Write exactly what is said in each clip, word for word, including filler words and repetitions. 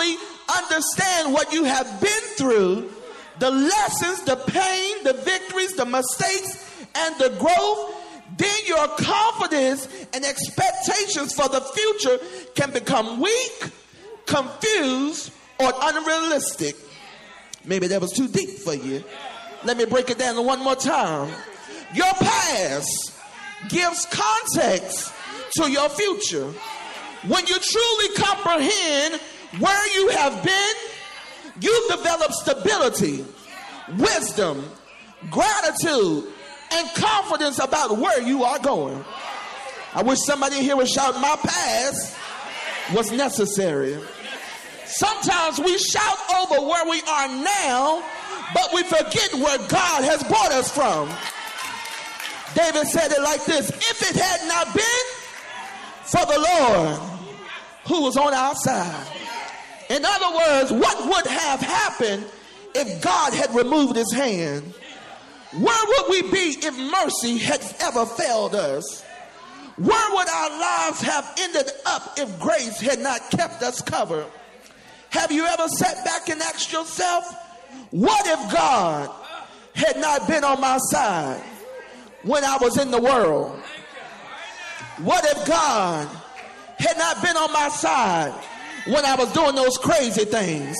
truly understand what you have been through, the lessons, the pain, the victories, the mistakes, and the growth, then your confidence and expectations for the future can become weak, confused, or unrealistic. Maybe that was too deep for you. Let me break it down one more time. Your past gives context to your future. When you truly comprehend where you have been, you develop stability, wisdom, gratitude, and confidence about where you are going. I wish somebody here would shout, my past was necessary. Sometimes we shout over where we are now, but we forget where God has brought us from. David said it like this: if it had not been for the Lord who was on our side. In other words, what would have happened if God had removed his hand? Where would we be if mercy had ever failed us? Where would our lives have ended up if grace had not kept us covered? Have you ever sat back and asked yourself, what if God had not been on my side when I was in the world? What if God had not been on my side when I was doing those crazy things?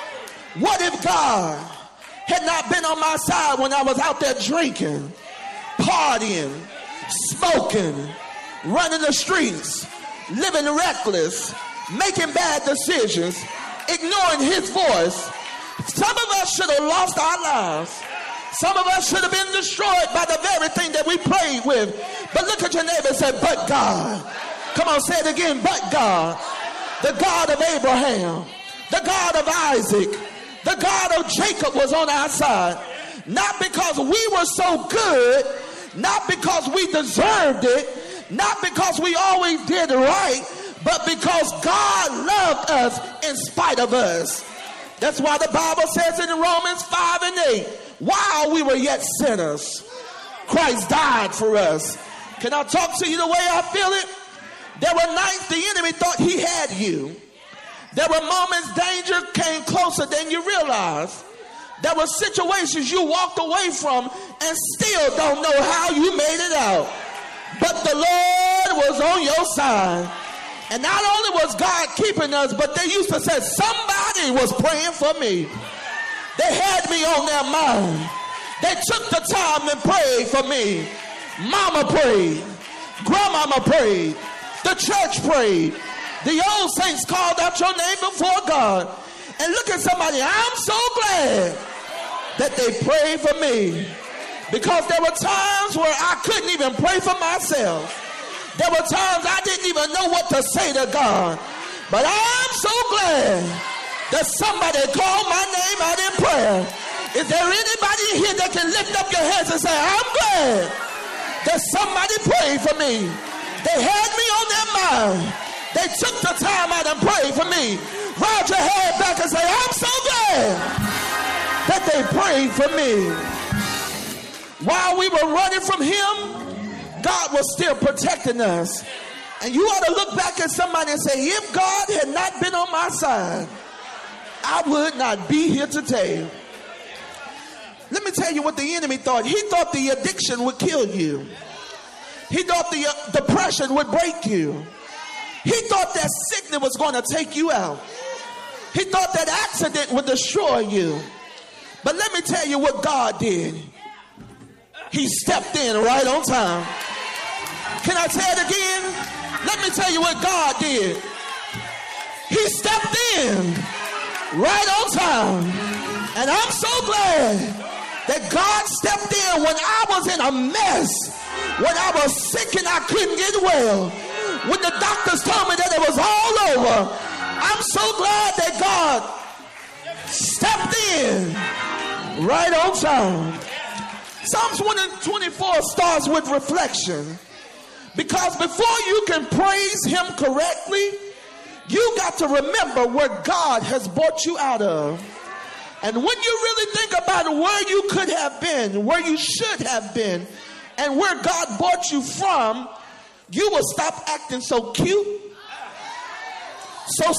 What if God had not been on my side when I was out there drinking, partying, smoking, running the streets, living reckless, making bad decisions, ignoring his voice? Some of us should have lost our lives. Some of us should have been destroyed by the very thing that we prayed with. But look at your neighbor and say, but God. Come on, say it again. But God, the God of Abraham, the God of Isaac, the God of Jacob was on our side. Not because we were so good, not because we deserved it, not because we always did right, but because God loved us in spite of us. That's why the Bible says in Romans five and eight, while we were yet sinners, Christ died for us. Can I talk to you the way I feel it? There were nights the enemy thought he had you. There were moments danger came closer than you realized. There were situations you walked away from and still don't know how you made it out. But the Lord was on your side. And not only was God keeping us, but they used to say, somebody was praying for me. They had me on their mind. They took the time and prayed for me. Mama prayed. Grandmama prayed. The church prayed. The old saints called out your name before God. And look at somebody. I'm so glad that they prayed for me. Because there were times where I couldn't even pray for myself. There were times I didn't even know what to say to God. But I'm so glad that somebody called my name out in prayer. Is there anybody here that can lift up your hands and say, I'm glad that somebody prayed for me? They had me on their mind. They took the time out and prayed for me. Ride your head back and say, I'm so glad that they prayed for me. While we were running from him, God was still protecting us. And you ought to look back at somebody and say, if God had not been on my side, I would not be here today. Let me tell you what the enemy thought. He thought the addiction would kill you. He thought the uh, depression would break you. He thought that sickness was going to take you out. He thought that accident would destroy you. But let me tell you what God did. He stepped in right on time. Can I say it again? Let me tell you what God did. He stepped in right on time. And I'm so glad that God stepped in when I was in a mess, when I was sick and I couldn't get well, when the doctors told me that it was all over. I'm so glad that God stepped in right on time. Psalms one twenty-four starts with reflection. Because before you can praise him correctly, you got to remember where God has brought you out of. And when you really think about where you could have been, where you should have been, and where God brought you from, you will stop acting so cute, so